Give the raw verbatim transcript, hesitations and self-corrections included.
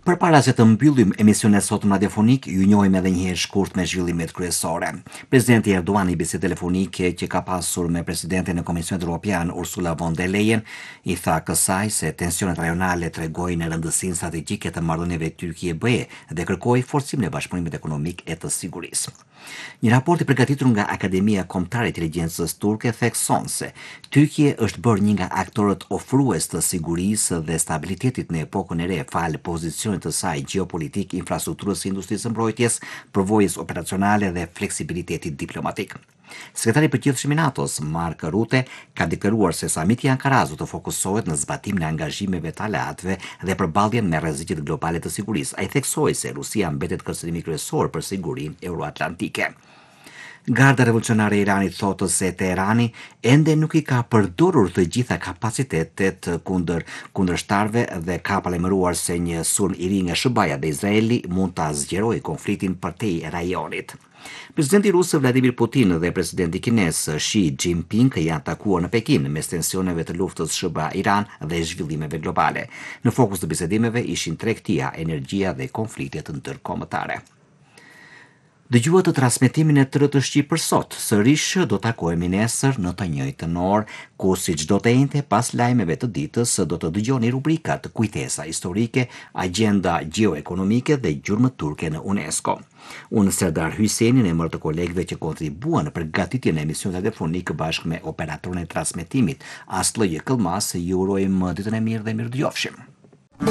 Përpara se të mbyllim emisionin e sotëm radiofonik, ju njohim edhe një herë shkurt me zhvillimet kryesore. Presidenti Erdogan i bisedë telefonike që ka pasur me presidentin e Komisionit Evropian Ursula von der Leyen i tha kësaj se tensionet rajonale tregojnë rëndësinë strategjike të marrëdhënieve Turqie-B E dhe kërkoi forcimin e bashkëpunimit ekonomik e të sigurisë. Një raport i përgatitur nga Akademia Kombëtare e Inteligjencës Turke thekson se Turqia është bërë një nga aktorët ofrues të sigurisë dhe stabilitetit në epokën e re fal pozicionit të saj gjeopolitik, infrastrukturës së industrisë së mbrojtjes, përvojës operacionale dhe fleksibilitetit diplomatik. Sekretari i përgjithshëm i NATO-s, Mark Rutte, ka deklaruar se samiti i Ankaras do të fokusohet në zbatimin e angazhimeve të aleatëve dhe përballjen me rreziqet globale të sigurisë. Ai theksoi se Rusia mbetet kërcënimi kryesor për sigurinë euroatlantike. Garda revolucionare e Iranit thotë se Teherani ende nuk i ka përdorur të gjitha kapacitetet kundër kundërshtarëve dhe ka palemëruar se një sulm i ri nga S B A-ja dhe Izraeli mund ta zgjerojë konfliktin përtej rajonit. Presidenti rusë Vladimir Putin dhe presidenti kines Xi Jinping janë takuar në Pekin mes tensioneve të luftës S B A-Iran dhe zhvillimeve globale. Në fokus të bisedimeve ishin tregtia, energjia dhe konfliktet ndërkombëtare. Dëgjuat të transmetimin e T R T Shqip për sot, sërish do takohemi nesër në të njëjtën orë, ku si çdo të njëjtë pas lajmeve të ditës do të dëgjoni rubrikat Kujtesa historike, Agjenda gjeoekonomike dhe Gjurmët turke në UNESCO. Unë Serdar Hyseni në emër të kolegëve që kontribuan në përgatitjen e emisionit radiofonik bashkë me operatorën e transmetimit Asllë Jekëllmas, ju urojmë ditën e mirë dhe mirëdëgjofshim.